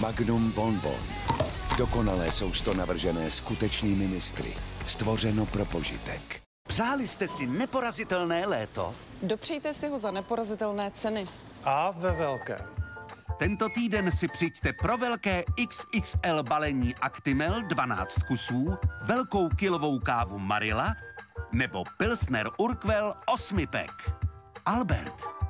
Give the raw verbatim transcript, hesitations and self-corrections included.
Magnum Bonbon. Dokonalé sousto navržené skutečnými mistry. Stvořeno pro požitek. Přáli jste si neporazitelné léto? Dopřejte si ho za neporazitelné ceny. A ve velkém. Tento týden si přijďte pro velké X X L balení Actimel dvanáct kusů, velkou kilovou kávu Marilla nebo Pilsner Urquell osmi pack. Albert.